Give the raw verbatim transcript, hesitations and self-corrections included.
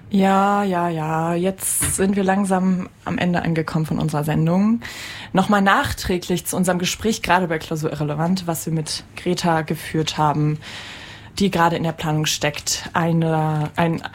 Ja, ja, ja. Jetzt sind wir langsam am Ende angekommen von unserer Sendung. Nochmal nachträglich zu unserem Gespräch, gerade bei Klausur Irrelevant, was wir mit Greta geführt haben, die gerade in der Planung steckt. Eine, ein